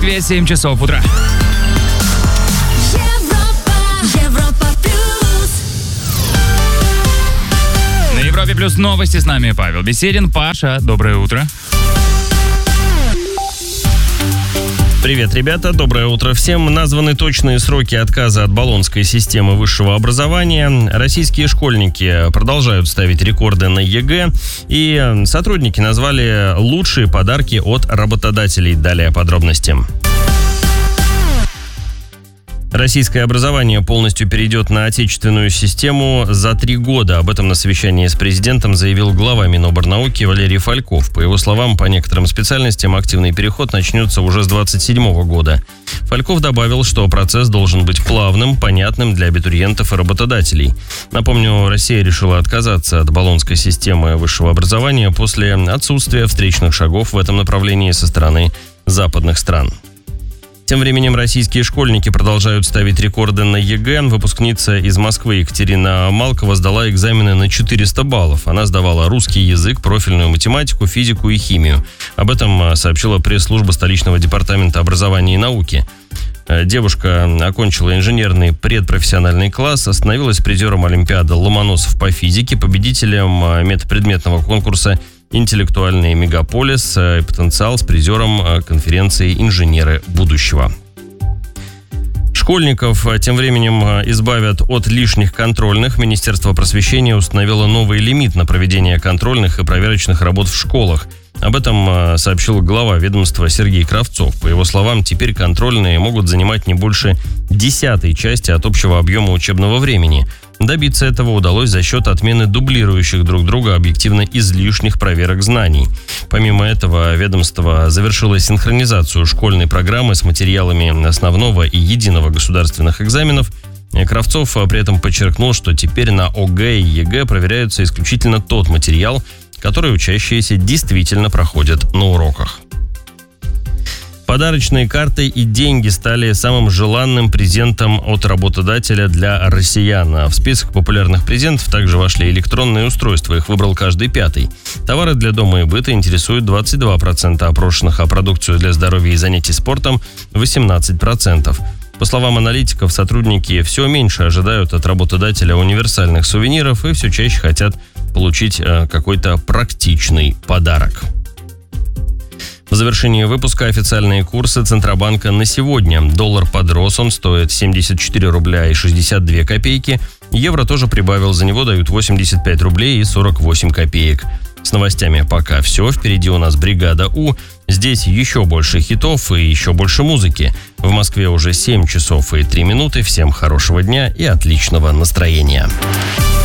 Москве 7 часов утра. Европа плюс. На Европе плюс новости, с нами Павел Беседин. Паша, доброе утро. Привет, ребята, доброе утро всем. Названы точные сроки отказа от Болонской системы высшего образования. Российские школьники продолжают ставить рекорды на ЕГЭ. И сотрудники назвали лучшие подарки от работодателей. Далее подробности. Российское образование полностью перейдет на отечественную систему за 3 года. Об этом на совещании с президентом заявил глава Миноборнауки Валерий Фальков. По его словам, по некоторым специальностям активный переход начнется уже с 2027 года. Фальков добавил, что процесс должен быть плавным, понятным для абитуриентов и работодателей. Напомню, Россия решила отказаться от Болонской системы высшего образования после отсутствия встречных шагов в этом направлении со стороны западных стран. Тем временем российские школьники продолжают ставить рекорды на ЕГЭ. Выпускница из Москвы Екатерина Малкова сдала экзамены на 400 баллов. Она сдавала русский язык, профильную математику, физику и химию. Об этом сообщила пресс-служба столичного департамента образования и науки. Девушка окончила инженерный предпрофессиональный класс, становилась призером Олимпиады Ломоносов по физике, победителем метапредметного конкурса «Интеллектуальный мегаполис» и потенциал с призером конференции «Инженеры будущего». Школьников тем временем избавят от лишних контрольных. Министерство просвещения установило новый лимит на проведение контрольных и проверочных работ в школах. Об этом сообщил глава ведомства Сергей Кравцов. По его словам, теперь контрольные могут занимать не больше 1/10 части от общего объема учебного времени. Добиться этого удалось за счет отмены дублирующих друг друга объективно излишних проверок знаний. Помимо этого, ведомство завершило синхронизацию школьной программы с материалами основного и единого государственных экзаменов. Кравцов при этом подчеркнул, что теперь на ОГЭ и ЕГЭ проверяется исключительно тот материал, который учащиеся действительно проходят на уроках. Подарочные карты и деньги стали самым желанным презентом от работодателя для россиян. В список популярных презентов также вошли электронные устройства. Их выбрал каждый 5-й. Товары для дома и быта интересуют 22% опрошенных, а продукцию для здоровья и занятий спортом – 18%. По словам аналитиков, сотрудники все меньше ожидают от работодателя универсальных сувениров и все чаще хотят получить какой-то практичный подарок. В завершении выпуска официальные курсы Центробанка на сегодня. Доллар подрос, он стоит 74 рубля и 62 копейки. Евро тоже прибавил, за него дают 85 рублей и 48 копеек. С новостями пока все. Впереди у нас «Бригада У». Здесь еще больше хитов и еще больше музыки. В Москве уже 7 часов и 3 минуты. Всем хорошего дня и отличного настроения.